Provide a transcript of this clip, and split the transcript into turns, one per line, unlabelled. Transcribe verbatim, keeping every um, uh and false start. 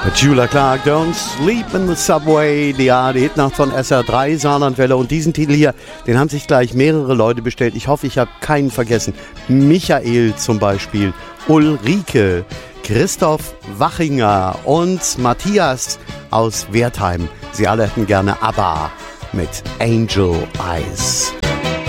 Petula Clark, Don't Sleep in the Subway, ja, die Hitnacht von S R drei, Saarlandwelle. Und diesen Titel hier, den haben sich gleich mehrere Leute bestellt. Ich hoffe, ich habe keinen vergessen. Michael zum Beispiel, Ulrike, Christoph Wachinger und Matthias aus Wertheim. Sie alle hätten gerne ABBA mit Angel Eyes.